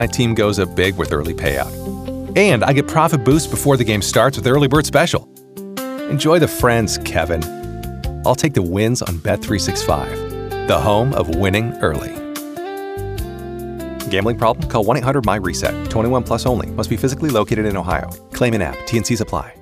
My team goes up big with early payout. And I get profit boosts before the game starts with Early Bird Special. Enjoy the friends, Kevin. I'll take the wins on Bet365, the home of winning early. Gambling problem? Call 1-800-MY-RESET. 21 plus only. Must be physically located in Ohio. Claim in app. T&Cs apply.